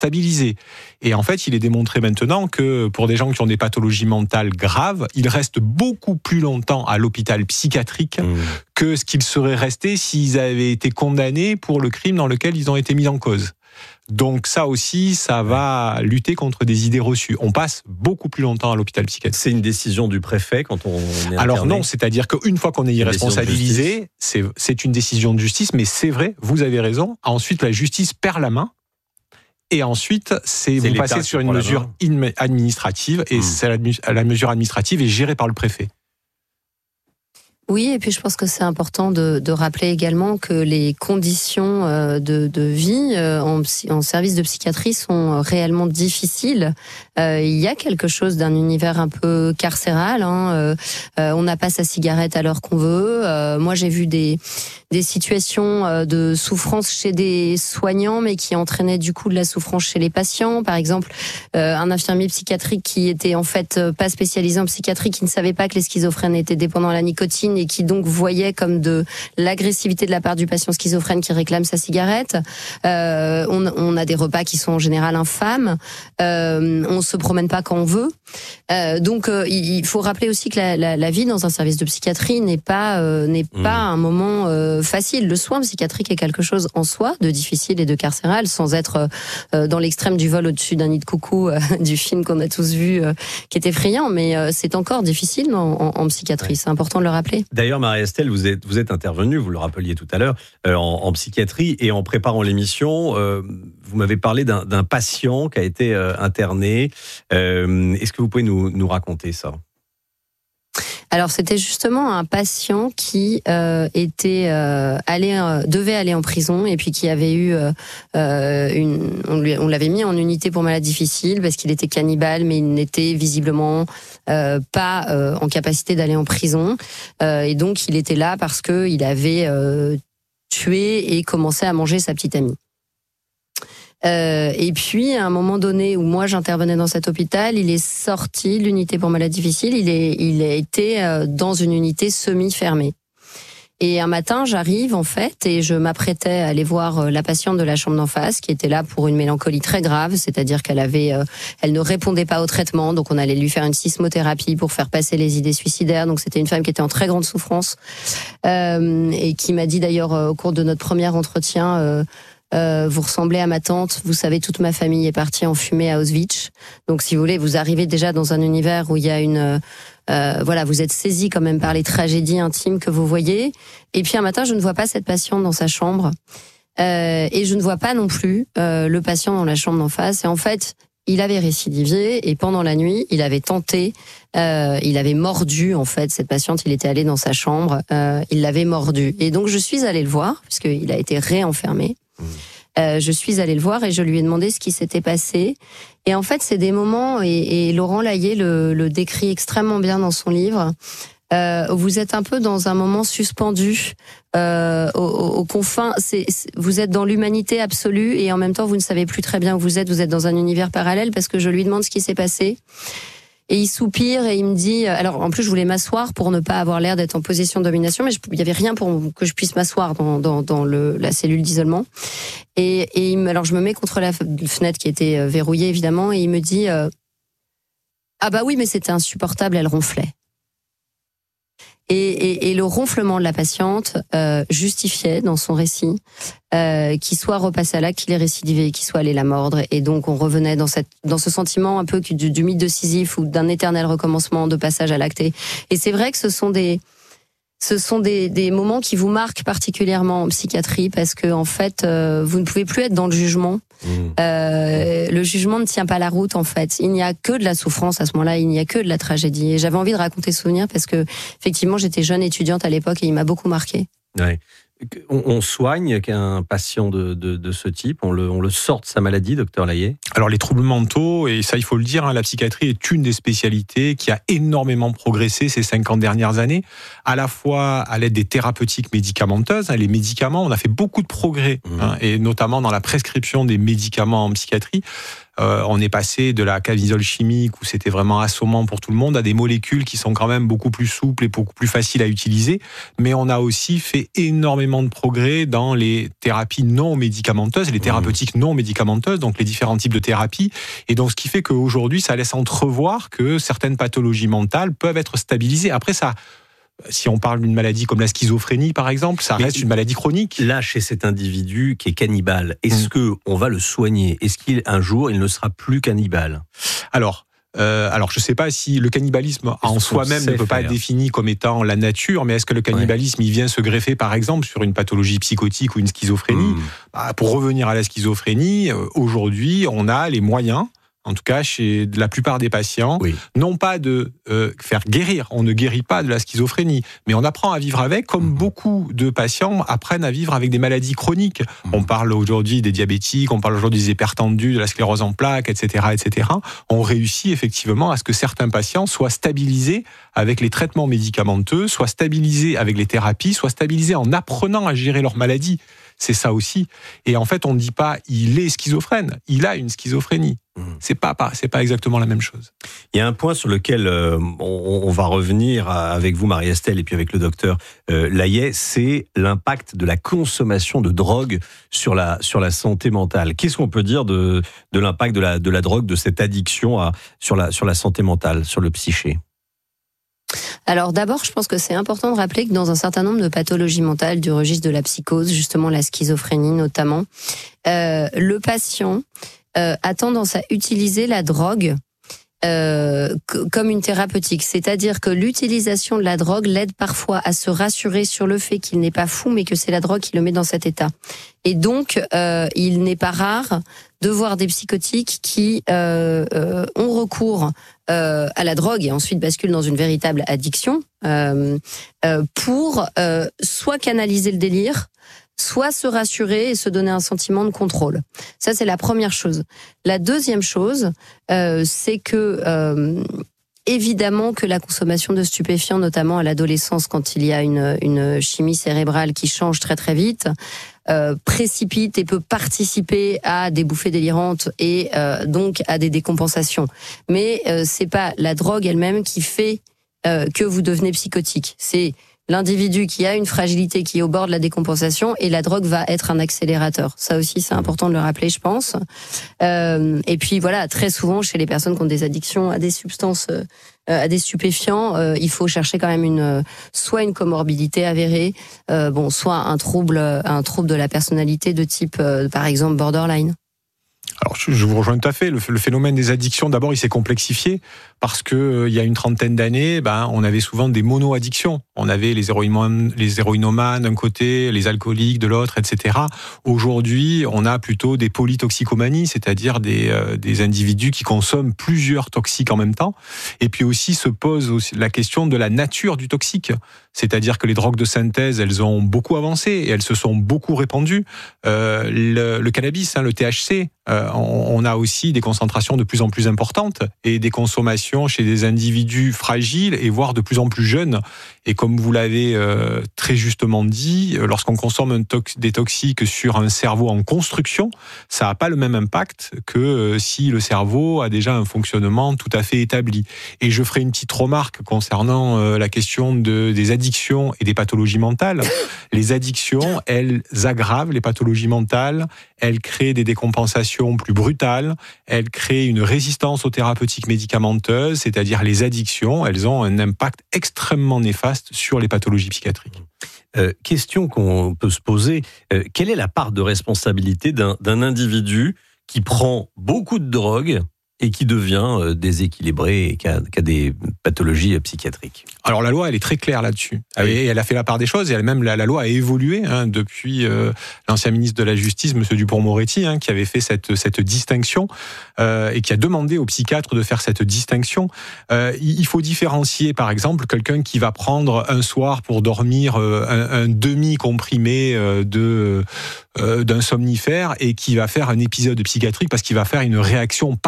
stabilisé. Et en fait, il est démontré maintenant que pour des gens qui ont des pathologies mentales graves, ils restent beaucoup plus longtemps à l'hôpital psychiatrique que ce qu'ils seraient restés s'ils avaient été condamnés pour le crime dans lequel ils ont été mis en cause. Donc ça aussi, ça va lutter contre des idées reçues. On passe beaucoup plus longtemps à l'hôpital psychiatrique. C'est une décision du préfet quand on est interné? Alors non, c'est-à-dire qu'une fois qu'on est irresponsabilisé, c'est une décision de justice, mais c'est vrai, vous avez raison. Ensuite, la justice perd la main. Et ensuite, vous passez sur une mesure administrative, et la mesure administrative est gérée par le préfet. Oui, et puis je pense que c'est important de rappeler également que les conditions de vie en service de psychiatrie sont réellement difficiles. Il y a quelque chose d'un univers un peu carcéral. On n'a pas sa cigarette à l'heure qu'on veut. Moi, j'ai vu des situations de souffrance chez des soignants, mais qui entraînaient du coup de la souffrance chez les patients. Par exemple, un infirmier psychiatrique qui était en fait pas spécialisé en psychiatrie, qui ne savait pas que les schizophrènes étaient dépendants à la nicotine et qui donc voyait comme de l'agressivité de la part du patient schizophrène qui réclame sa cigarette. On a des repas qui sont en général infâmes. On se promène pas quand on veut. Donc il faut rappeler aussi que la vie dans un service de psychiatrie n'est pas un moment facile. Le soin psychiatrique est quelque chose en soi de difficile et de carcéral, sans être dans l'extrême du vol au-dessus d'un nid de coucou du film qu'on a tous vu, qui est effrayant, mais c'est encore difficile en psychiatrie. C'est important de le rappeler. D'ailleurs, Marie-Estelle, vous êtes intervenue, vous le rappeliez tout à l'heure, en psychiatrie, et en préparant l'émission, vous m'avez parlé d'un patient qui a été interné. Est-ce que vous pouvez nous raconter ça ? Alors c'était justement un patient qui devait aller en prison, et puis qui avait eu on l'avait mis en unité pour malades difficiles parce qu'il était cannibale, mais il n'était visiblement pas en capacité d'aller en prison, et donc il était là parce que il avait tué et commencé à manger sa petite amie. Et puis, à un moment donné où moi j'intervenais dans cet hôpital, il est sorti de l'unité pour malades difficiles, il a été dans une unité semi-fermée. Et un matin, j'arrive en fait, et je m'apprêtais à aller voir la patiente de la chambre d'en face, qui était là pour une mélancolie très grave, c'est-à-dire qu'elle ne répondait pas au traitement, donc on allait lui faire une sismothérapie pour faire passer les idées suicidaires. Donc c'était une femme qui était en très grande souffrance, et qui m'a dit d'ailleurs au cours de notre premier entretien, vous ressemblez à ma tante, vous savez, toute ma famille est partie en fumée à Auschwitz. Donc si vous voulez, vous arrivez déjà dans un univers où il y a vous êtes saisi quand même par les tragédies intimes que vous voyez. Et puis un matin, je ne vois pas cette patiente dans sa chambre, et je ne vois pas non plus le patient dans la chambre d'en face. Et en fait, il avait récidivé, et pendant la nuit, il avait mordu en fait cette patiente. Il était allé dans sa chambre, il l'avait mordu. Et donc je suis allée le voir, puisqu'il a été réenfermé. Je suis allée le voir et je lui ai demandé ce qui s'était passé. Et en fait, c'est des moments, et Laurent Layet le décrit extrêmement bien dans son livre. Vous êtes un peu dans un moment suspendu aux confins. Vous êtes dans l'humanité absolue, et en même temps, vous ne savez plus très bien où vous êtes. Vous êtes dans un univers parallèle, parce que je lui demande ce qui s'est passé. Et il soupire et il me dit... Alors, en plus, je voulais m'asseoir pour ne pas avoir l'air d'être en position de domination, mais il n'y avait rien pour que je puisse m'asseoir dans la cellule d'isolement. Et alors, je me mets contre la fenêtre qui était verrouillée, évidemment, et il me dit... Ah bah oui, mais c'était insupportable, elle ronflait. Et le ronflement de la patiente justifiait dans son récit qu'il soit repassé à l'acte, qu'il ait récidivé, qu'il soit allé la mordre. Et donc on revenait dans ce sentiment un peu du mythe de Sisyphe, ou d'un éternel recommencement de passage à l'acte. Et c'est vrai que ce sont des moments qui vous marquent particulièrement en psychiatrie, parce que en fait vous ne pouvez plus être dans le jugement. Le jugement ne tient pas la route en fait. Il n'y a que de la souffrance à ce moment-là, il n'y a que de la tragédie. Et j'avais envie de raconter ce souvenir parce que effectivement j'étais jeune étudiante à l'époque et il m'a beaucoup marqué. Ouais. On soigne qu'un patient de ce type, on le sort de sa maladie, docteur Layet? Alors les troubles mentaux, et ça il faut le dire, la psychiatrie est une des spécialités qui a énormément progressé ces 50 dernières années, à la fois à l'aide des thérapeutiques médicamenteuses. Les médicaments, on a fait beaucoup de progrès, et notamment dans la prescription des médicaments en psychiatrie. On est passé de la camisole chimique où c'était vraiment assommant pour tout le monde à des molécules qui sont quand même beaucoup plus souples et beaucoup plus faciles à utiliser. Mais on a aussi fait énormément de progrès dans les thérapies non médicamenteuses, les thérapeutiques non médicamenteuses, donc les différents types de thérapies. Et donc ce qui fait qu'aujourd'hui, ça laisse entrevoir que certaines pathologies mentales peuvent être stabilisées. Après ça, si on parle d'une maladie comme la schizophrénie, par exemple, ça reste une maladie chronique. Là, chez cet individu qui est cannibale, est-ce que on va le soigner ? Est-ce qu'un jour, il ne sera plus cannibale ? Alors, je ne sais pas si le cannibalisme en soi-même ne peut pas être défini comme étant la nature, mais est-ce que le cannibalisme, il vient se greffer, par exemple, sur une pathologie psychotique ou une schizophrénie ? Pour revenir à la schizophrénie, aujourd'hui, on a les moyens, en tout cas chez la plupart des patients, non pas de faire guérir, on ne guérit pas de la schizophrénie, mais on apprend à vivre avec, comme beaucoup de patients apprennent à vivre avec des maladies chroniques. On parle aujourd'hui des diabétiques, on parle aujourd'hui des hypertendus, de la sclérose en plaques, etc., etc. On réussit effectivement à ce que certains patients soient stabilisés avec les traitements médicamenteux, soient stabilisés avec les thérapies, soient stabilisés en apprenant à gérer leur maladie. C'est ça aussi. Et en fait, on ne dit pas il est schizophrène, il a une schizophrénie. C'est pas exactement la même chose. Il y a un point sur lequel on va revenir avec vous, Marie-Estelle, et puis avec le docteur Layet, c'est l'impact de la consommation de drogue sur la santé mentale. Qu'est-ce qu'on peut dire de l'impact de la drogue, de cette addiction sur la santé mentale, sur le psyché ? Alors d'abord, je pense que c'est important de rappeler que dans un certain nombre de pathologies mentales du registre de la psychose, justement la schizophrénie notamment, le patient a tendance à utiliser la drogue comme une thérapeutique. C'est-à-dire que l'utilisation de la drogue l'aide parfois à se rassurer sur le fait qu'il n'est pas fou, mais que c'est la drogue qui le met dans cet état. Et donc, il n'est pas rare de voir des psychotiques qui ont recours à la drogue et ensuite basculent dans une véritable addiction pour soit canaliser le délire, soit se rassurer et se donner un sentiment de contrôle. Ça, c'est la première chose. La deuxième chose, c'est que évidemment que la consommation de stupéfiants, notamment à l'adolescence, quand il y a une chimie cérébrale qui change très très vite, précipite et peut participer à des bouffées délirantes et donc à des décompensations. Mais c'est pas la drogue elle-même qui fait que vous devenez psychotique. C'est l'individu qui a une fragilité qui est au bord de la décompensation et la drogue va être un accélérateur. Ça aussi, c'est important de le rappeler, je pense. Et puis voilà, très souvent, chez les personnes qui ont des addictions à des substances, à des stupéfiants, il faut chercher quand même soit une comorbidité avérée, soit un trouble de la personnalité de type, par exemple, borderline. Alors, je vous rejoins tout à fait. Le phénomène des addictions, d'abord, il s'est complexifié parce que il y a une trentaine d'années, on avait souvent des mono-addictions. On avait les héroïnomanes d'un côté, les alcooliques de l'autre, etc. Aujourd'hui, on a plutôt des polytoxicomanies, c'est-à-dire des individus qui consomment plusieurs toxiques en même temps. Et puis aussi se pose aussi la question de la nature du toxique. C'est-à-dire que les drogues de synthèse, elles ont beaucoup avancé et elles se sont beaucoup répandues. Le cannabis, le THC, on a aussi des concentrations de plus en plus importantes et des consommations chez des individus fragiles et voire de plus en plus jeunes. Et comme vous l'avez très justement dit, lorsqu'on consomme des toxiques sur un cerveau en construction, ça n'a pas le même impact que si le cerveau a déjà un fonctionnement tout à fait établi. Et je ferai une petite remarque concernant la question des addictions et des pathologies mentales. Les addictions, elles aggravent les pathologies mentales, elles créent des décompensations plus brutales, elles créent une résistance aux thérapeutiques médicamenteuses, c'est-à-dire les addictions, elles ont un impact extrêmement néfaste sur les pathologies psychiatriques. Question qu'on peut se poser, quelle est la part de responsabilité d'un individu qui prend beaucoup de drogue et qui devient déséquilibré et qui a des pathologies psychiatriques? Alors la loi, elle est très claire là-dessus. Et elle a fait la part des choses, et même la loi a évolué depuis l'ancien ministre de la Justice, M. Dupond-Moretti, qui avait fait cette distinction et qui a demandé aux psychiatres de faire cette distinction. Il faut différencier, par exemple, quelqu'un qui va prendre un soir pour dormir un demi-comprimé d'un somnifère et qui va faire un épisode psychiatrique parce qu'il va faire une réaction particulière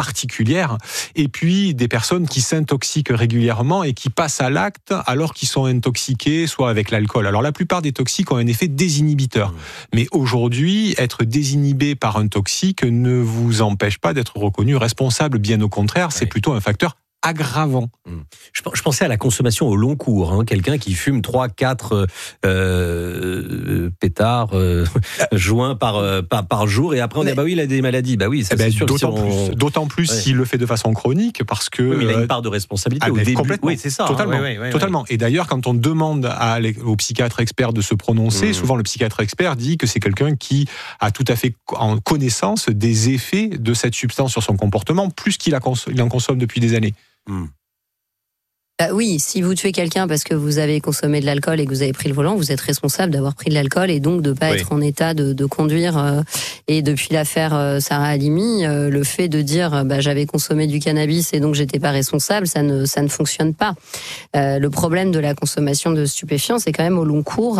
particulières, et puis des personnes qui s'intoxiquent régulièrement et qui passent à l'acte alors qu'ils sont intoxiqués, soit avec l'alcool. Alors la plupart des toxiques ont un effet désinhibiteur, mais aujourd'hui, être désinhibé par un toxique ne vous empêche pas d'être reconnu responsable, bien au contraire, c'est plutôt un facteur aggravant. Je pensais à la consommation au long cours. Quelqu'un qui fume 3-4 pétards, joints par jour, et après on dit il a des maladies. Oui, ça c'est sûr. D'autant plus s'il le fait de façon chronique, parce que il a une part de responsabilité au début. Complètement. Oui, c'est ça. Totalement. Et d'ailleurs, quand on demande au psychiatre expert de se prononcer, souvent le psychiatre expert dit que c'est quelqu'un qui a tout à fait en connaissance des effets de cette substance sur son comportement, plus qu'il en consomme depuis des années. Oui, si vous tuez quelqu'un parce que vous avez consommé de l'alcool et que vous avez pris le volant, vous êtes responsable d'avoir pris de l'alcool et donc de ne pas être en état de conduire. Et depuis l'affaire Sarah Halimi, le fait de dire j'avais consommé du cannabis et donc j'étais pas responsable, ça ne fonctionne pas. Le problème de la consommation de stupéfiants, c'est quand même au long cours,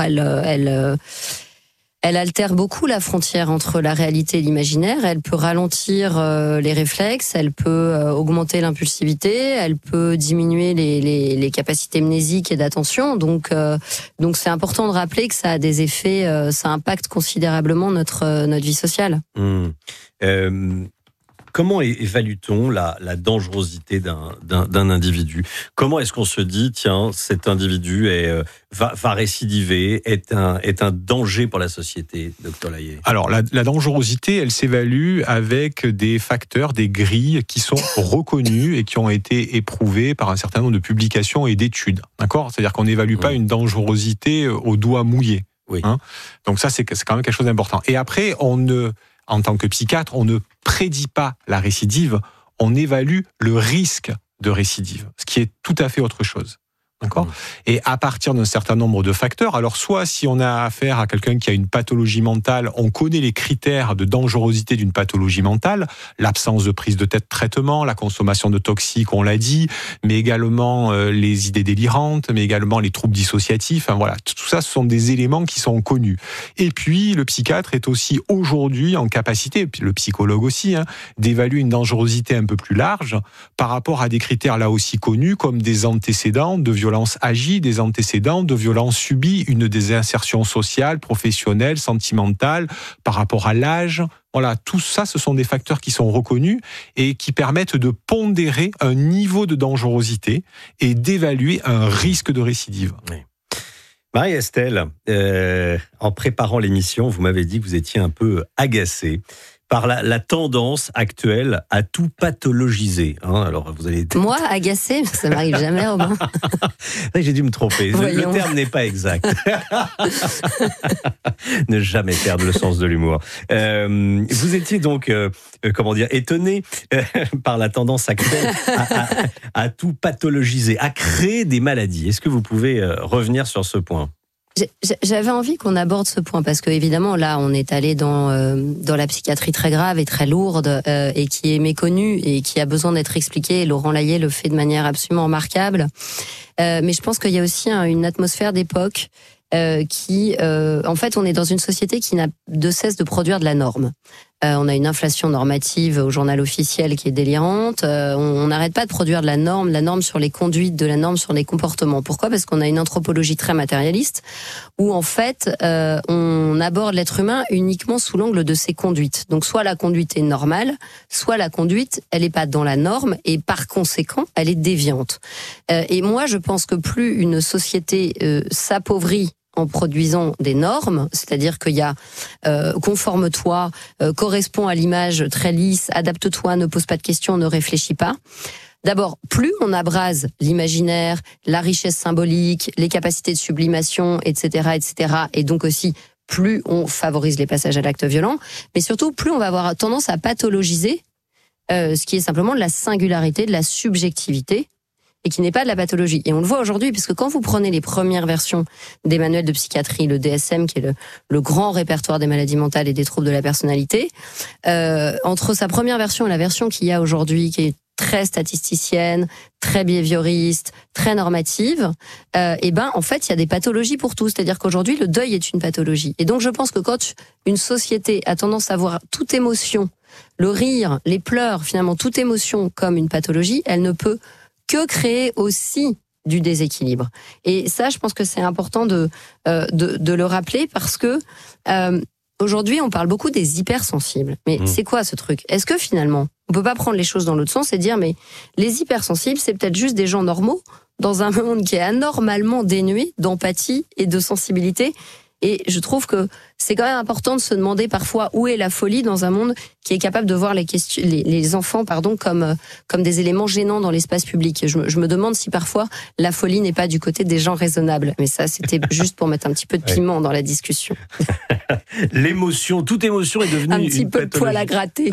elle altère beaucoup la frontière entre la réalité et l'imaginaire. Elle peut ralentir les réflexes, elle peut augmenter l'impulsivité, elle peut diminuer les capacités mnésiques et d'attention. Donc c'est important de rappeler que ça a des effets, ça impacte considérablement notre vie sociale. Comment évalue-t-on la dangerosité d'un individu ? Comment est-ce qu'on se dit, tiens, cet individu va récidiver, est un danger pour la société, Dr Layet ? Alors, la dangerosité, elle s'évalue avec des facteurs, des grilles qui sont reconnus et qui ont été éprouvés par un certain nombre de publications et d'études. D'accord ? C'est-à-dire qu'on n'évalue pas une dangerosité au doigt mouillé. Oui. Donc ça, c'est quand même quelque chose d'important. Et après, en tant que psychiatre, on ne prédit pas la récidive, on évalue le risque de récidive, ce qui est tout à fait autre chose. D'accord ? Et à partir d'un certain nombre de facteurs, alors soit si on a affaire à quelqu'un qui a une pathologie mentale, on connaît les critères de dangerosité d'une pathologie mentale, l'absence de prise de traitement, la consommation de toxiques, on l'a dit, mais également les idées délirantes, mais également les troubles dissociatifs, voilà, tout ça, ce sont des éléments qui sont connus. Et puis, le psychiatre est aussi aujourd'hui en capacité, puis le psychologue aussi, d'évaluer une dangerosité un peu plus large par rapport à des critères là aussi connus, comme des antécédents de violences agies, des antécédents de violences subies, une désinsertion sociale, professionnelle, sentimentale, par rapport à l'âge. Voilà, tout ça, ce sont des facteurs qui sont reconnus et qui permettent de pondérer un niveau de dangerosité et d'évaluer un risque de récidive. Oui. Marie-Estelle, en préparant l'émission, vous m'avez dit que vous étiez un peu agacée par la tendance actuelle à tout pathologiser. Alors vous allez... Moi, agacé, ça m'arrive jamais, Robin. J'ai dû me tromper. Le terme n'est pas exact. Ne jamais perdre le sens de l'humour. Vous étiez donc, étonné par la tendance actuelle à tout pathologiser, à créer des maladies. Est-ce que vous pouvez revenir sur ce point ? J'avais envie qu'on aborde ce point parce que évidemment là on est allé dans la psychiatrie très grave et très lourde et qui est méconnue et qui a besoin d'être expliquée. Et Laurent Layet le fait de manière absolument remarquable. Mais je pense qu'il y a aussi une atmosphère d'époque qui, en fait, on est dans une société qui n'a de cesse de produire de la norme. On a une inflation normative au journal officiel qui est délirante. On n'arrête pas de produire de la norme sur les conduites, de la norme sur les comportements. Pourquoi ? Parce qu'on a une anthropologie très matérialiste où, en fait, on aborde l'être humain uniquement sous l'angle de ses conduites. Donc, soit la conduite est normale, soit la conduite, elle n'est pas dans la norme et par conséquent, elle est déviante. Et moi, je pense que plus une société s'appauvrit en produisant des normes, c'est-à-dire qu'il y a conforme-toi, correspond à l'image très lisse, adapte-toi, ne pose pas de questions, ne réfléchis pas. D'abord, plus on abrase l'imaginaire, la richesse symbolique, les capacités de sublimation, etc., et donc aussi plus on favorise les passages à l'acte violent, mais surtout plus on va avoir tendance à pathologiser ce qui est simplement de la singularité, de la subjectivité, et qui n'est pas de la pathologie. Et on le voit aujourd'hui, puisque quand vous prenez les premières versions des manuels de psychiatrie, le DSM, qui est le grand répertoire des maladies mentales et des troubles de la personnalité, entre sa première version et la version qu'il y a aujourd'hui, qui est très statisticienne, très behavioriste, très normative, en fait, il y a des pathologies pour tout. C'est-à-dire qu'aujourd'hui, le deuil est une pathologie. Et donc, je pense que quand une société a tendance à voir toute émotion le rire, les pleurs, finalement toute émotion comme une pathologie, elle ne peut que créer aussi du déséquilibre. Et ça, je pense que c'est important de le rappeler parce que aujourd'hui, on parle beaucoup des hypersensibles. Mais c'est quoi ce truc ? Est-ce que finalement, on peut pas prendre les choses dans l'autre sens et dire mais les hypersensibles, c'est peut-être juste des gens normaux dans un monde qui est anormalement dénué d'empathie et de sensibilité. Et je trouve que c'est quand même important de se demander parfois où est la folie dans un monde qui est capable de voir les enfants comme des éléments gênants dans l'espace public. Je me demande si parfois la folie n'est pas du côté des gens raisonnables. Mais ça, c'était juste pour mettre un petit peu de piment dans la discussion. L'émotion, toute émotion est devenue un petit peu de poil à gratter.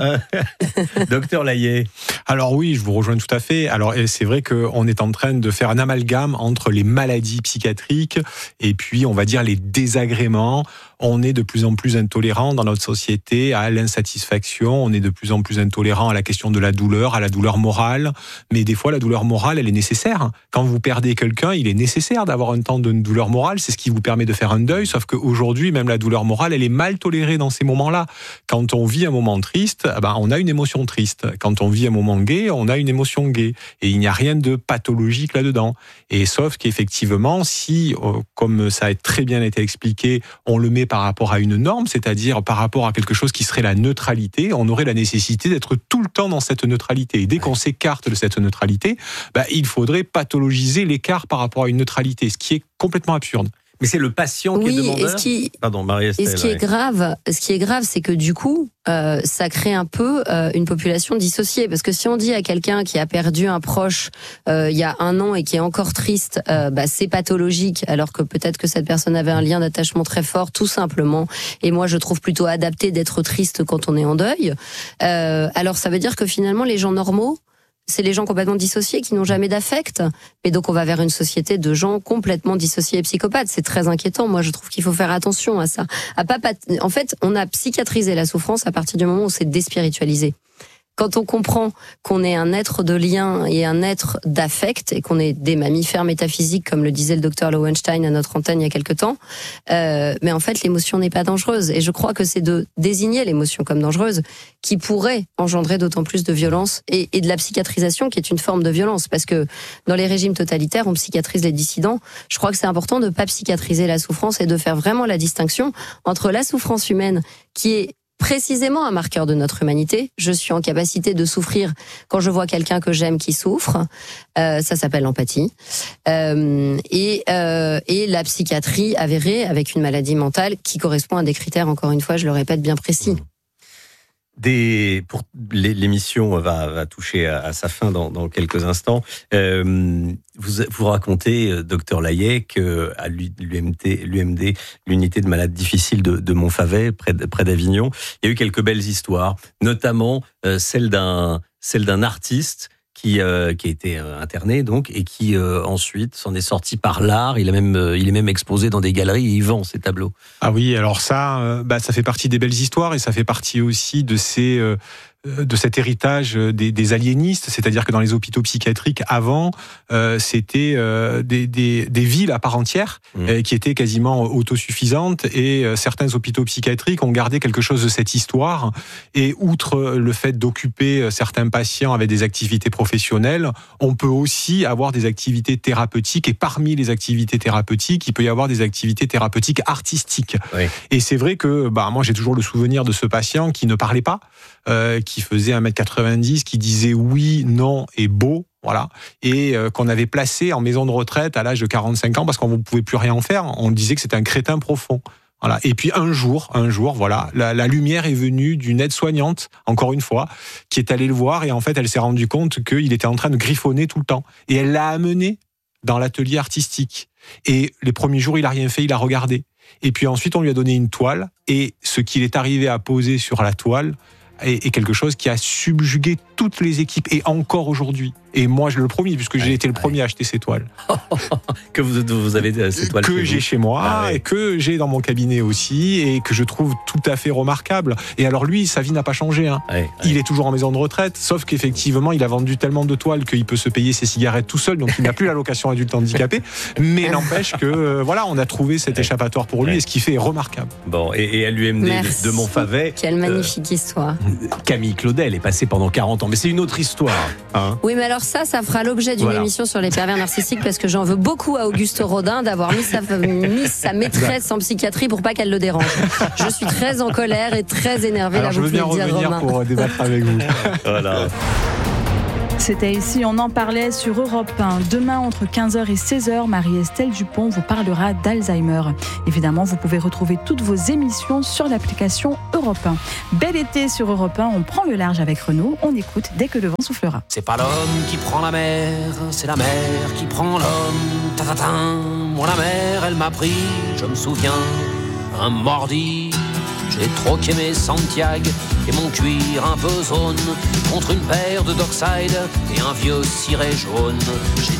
Docteur Layet. Alors oui, je vous rejoins tout à fait. Alors c'est vrai qu'on est en train de faire un amalgame entre les maladies psychiatriques et puis on va dire les désagréments. On est de plus en plus intolérant dans notre société à l'insatisfaction, on est de plus en plus intolérant à la question de la douleur, à la douleur morale, mais des fois la douleur morale, elle est nécessaire. Quand vous perdez quelqu'un, il est nécessaire d'avoir un temps de douleur morale, c'est ce qui vous permet de faire un deuil, sauf qu'aujourd'hui, même la douleur morale, elle est mal tolérée dans ces moments-là. Quand on vit un moment triste, on a une émotion triste. Quand on vit un moment gai, on a une émotion gaie. Et il n'y a rien de pathologique là-dedans. Et sauf qu'effectivement, si, comme ça a très bien été expliqué, on le met par rapport à une norme, c'est-à-dire par rapport à quelque chose qui serait la neutralité, on aurait la nécessité d'être tout le temps dans cette neutralité. Et dès qu'on s'écarte de cette neutralité, il faudrait pathologiser l'écart par rapport à une neutralité, ce qui est complètement absurde. Mais c'est le patient qui est demandeur. Pardon, Marie-Estelle. Et ce qui est grave, c'est que du coup, ça crée un peu une population dissociée. Parce que si on dit à quelqu'un qui a perdu un proche il y a 1 an et qui est encore triste, c'est pathologique, alors que peut-être que cette personne avait un lien d'attachement très fort, tout simplement. Et moi, je trouve plutôt adapté d'être triste quand on est en deuil. Alors, ça veut dire que finalement, les gens normaux, c'est les gens complètement dissociés qui n'ont jamais d'affect. Et donc on va vers une société de gens complètement dissociés et psychopathes. C'est très inquiétant. Moi, je trouve qu'il faut faire attention à ça. En fait, on a psychiatrisé la souffrance à partir du moment où c'est déspiritualisé. Quand on comprend qu'on est un être de lien et un être d'affect et qu'on est des mammifères métaphysiques, comme le disait le docteur Lowenstein à notre antenne il y a quelque temps, mais en fait l'émotion n'est pas dangereuse. Et je crois que c'est de désigner l'émotion comme dangereuse qui pourrait engendrer d'autant plus de violence et de la psychiatrisation qui est une forme de violence. Parce que dans les régimes totalitaires, on psychiatrise les dissidents. Je crois que c'est important de ne pas psychiatriser la souffrance et de faire vraiment la distinction entre la souffrance humaine qui est précisément un marqueur de notre humanité. Je suis en capacité de souffrir quand je vois quelqu'un que j'aime qui souffre. Ça s'appelle l'empathie. Et la psychiatrie avérée avec une maladie mentale qui correspond à des critères, encore une fois, je le répète, bien précis. L'émission va toucher à sa fin dans quelques instants. Vous racontez, docteur Layet, qu'à l'UMD, l'unité de malades difficiles de Montfavet, près d'Avignon, il y a eu quelques belles histoires, notamment celle d'un artiste qui a été interné donc et qui ensuite s'en est sorti par l'art. Il est même exposé dans des galeries et il vend ses tableaux. Ah oui, alors ça fait partie des belles histoires et ça fait partie aussi de cet héritage des aliénistes, c'est-à-dire que dans les hôpitaux psychiatriques avant, c'était des villes à part entière qui étaient quasiment autosuffisantes et certains hôpitaux psychiatriques ont gardé quelque chose de cette histoire et outre le fait d'occuper certains patients avec des activités professionnelles, on peut aussi avoir des activités thérapeutiques et parmi les activités thérapeutiques, il peut y avoir des activités thérapeutiques artistiques. Oui. Et c'est vrai que moi j'ai toujours le souvenir de ce patient qui ne parlait pas, qui faisait 1m90, qui disait oui, non et beau, voilà, et qu'on avait placé en maison de retraite à l'âge de 45 ans parce qu'on ne pouvait plus rien en faire. On disait que c'était un crétin profond. Voilà. Et puis un jour, voilà, la lumière est venue d'une aide-soignante, encore une fois, qui est allée le voir et en fait, elle s'est rendue compte qu'il était en train de griffonner tout le temps. Et elle l'a amené dans l'atelier artistique. Et les premiers jours, il n'a rien fait, il a regardé. Et puis ensuite, on lui a donné une toile et ce qu'il est arrivé à poser sur la toile est quelque chose qui a subjugué toutes les équipes et encore aujourd'hui. Et moi, je le promis, puisque j'ai été le premier à acheter ces toiles. Que vous avez ces toiles que j'ai chez moi et que j'ai dans mon cabinet aussi et que je trouve tout à fait remarquable. Et alors lui, sa vie n'a pas changé. Hein. Il est toujours en maison de retraite, sauf qu'effectivement, il a vendu tellement de toiles qu'il peut se payer ses cigarettes tout seul, donc il n'a plus l'allocation adulte handicapé. Mais n'empêche que on a trouvé cet échappatoire pour lui et ce qu'il fait est remarquable. Bon, et à l'UMD de Montfavet. Quelle magnifique histoire. Camille Claudel est passée pendant 40 ans, mais c'est une autre histoire. Hein. Oui, mais alors ça fera l'objet d'une émission sur les pervers narcissiques, parce que j'en veux beaucoup à Auguste Rodin d'avoir mis sa maîtresse en psychiatrie pour pas qu'elle le dérange. Je suis très en colère et très énervée. Alors, là, je veux bien revenir pour débattre avec vous. Voilà. C'était Ici, on en parlait sur Europe 1. Demain, entre 15h et 16h, Marie-Estelle Dupont vous parlera d'Alzheimer. Évidemment, vous pouvez retrouver toutes vos émissions sur l'application Europe 1. Bel été sur Europe 1, on prend le large avec Renaud. On écoute dès que le vent soufflera. C'est pas l'homme qui prend la mer, c'est la mer qui prend l'homme. Ta-ta-ta. Moi, la mer, elle m'a pris, je me souviens, un mordi. J'ai troqué mes Santiago et mon cuir un peu zone contre une paire de Dockside et un vieux ciré jaune. J'ai